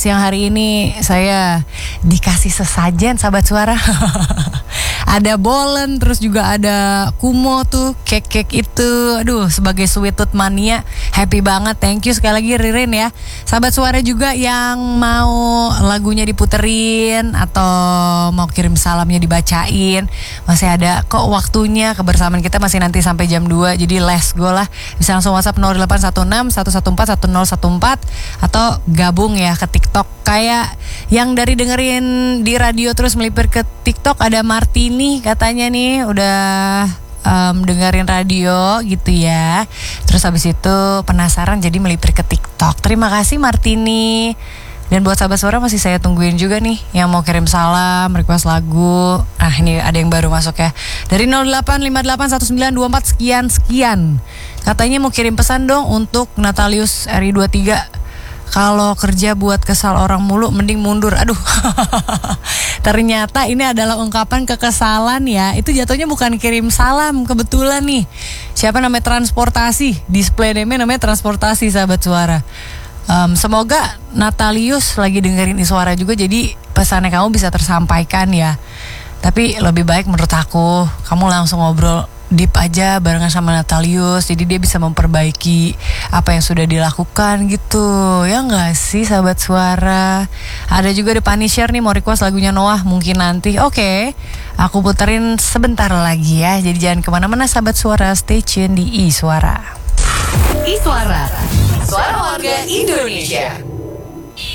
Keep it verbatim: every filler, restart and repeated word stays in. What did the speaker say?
siang hari ini saya dikasih sesajen sahabat suara. Ada bolen, terus juga ada kumo tuh, cake-cake itu. Aduh, sebagai sweet tooth mania, happy banget. Thank you sekali lagi Ririn ya. Sahabat suara juga yang mau lagunya diputerin atau mau kirim salamnya dibacain, masih ada kok waktunya. Kebersamaan kita masih nanti sampai jam dua. Jadi let's go lah. Bisa langsung WhatsApp nol delapan satu enam satu satu empat satu nol satu empat atau gabung ya ke TikTok. Kayak yang dari dengerin di radio terus melipir ke TikTok ada Martini katanya nih udah um, dengerin radio gitu ya. Terus habis itu penasaran jadi melipir ke TikTok. Terima kasih Martini. Dan buat sahabat suara masih saya tungguin juga nih yang mau kirim salam, request lagu. Ah ini ada yang baru masuk ya. Dari nol delapan lima delapan satu sembilan dua empat sekian sekian. Katanya mau kirim pesan dong untuk Natalius R I dua puluh tiga. Kalau kerja buat kesal orang mulu mending mundur. Aduh. Ternyata ini adalah ungkapan kekesalan ya. Itu jatuhnya bukan kirim salam kebetulan nih. Siapa namanya transportasi? Display name-nya namanya transportasi sahabat suara. Um, semoga Natalius lagi dengerin suara juga, jadi pesannya kamu bisa tersampaikan ya. Tapi lebih baik menurut aku kamu langsung ngobrol deep aja barengan sama Natalius, jadi dia bisa memperbaiki apa yang sudah dilakukan gitu. Ya gak sih sahabat suara? Ada juga The Punisher nih mau request lagunya Noah, mungkin nanti. Oke, okay, aku puterin sebentar lagi ya. Jadi jangan kemana-mana sahabat suara, stay tune di I Suara. I Suara, suara warga Indonesia.